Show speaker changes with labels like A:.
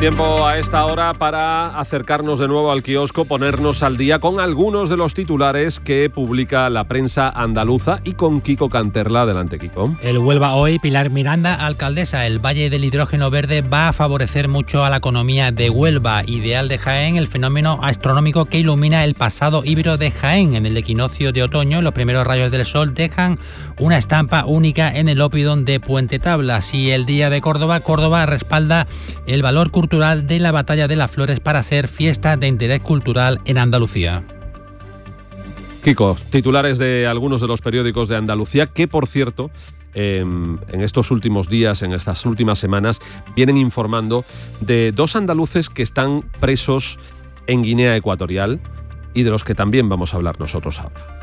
A: Tiempo a esta hora para acercarnos de nuevo al kiosco, ponernos al día con algunos de los titulares que publica la prensa andaluza y con Kiko Canterla. Adelante, Kiko.
B: El Huelva hoy, Pilar Miranda, alcaldesa. El Valle del Hidrógeno Verde va a favorecer mucho a la economía de Huelva. Ideal de Jaén, el fenómeno astronómico que ilumina el pasado híbrido de Jaén. En el equinoccio de otoño, los primeros rayos del sol dejan una estampa única en el Oppidum de Puente Tablas. Y el Día de Córdoba, Córdoba respalda el valor cultural de la Batalla de las Flores para ser fiesta de interés cultural en Andalucía.
A: Kiko, titulares de algunos de los periódicos de Andalucía que, por cierto, en estos últimos días, en estas últimas semanas, vienen informando de dos andaluces que están presos en Guinea Ecuatorial y de los que también vamos a hablar nosotros ahora.